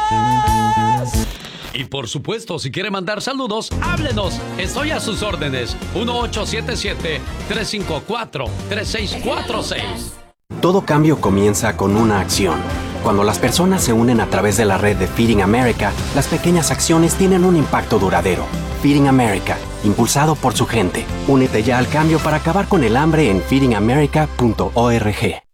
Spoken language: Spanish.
Y por supuesto, si quiere mandar saludos, háblenos. Estoy a sus órdenes. 1877-354-3646. Todo cambio comienza con una acción. Cuando las personas se unen a través de la red de Feeding America, las pequeñas acciones tienen un impacto duradero. Feeding America, impulsado por su gente. Únete ya al cambio para acabar con el hambre en feedingamerica.org.